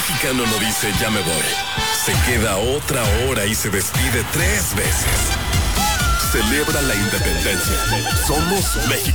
mexicano no dice ya me voy. Se queda otra hora y se despide 3 veces. Celebra la independencia. Somos México.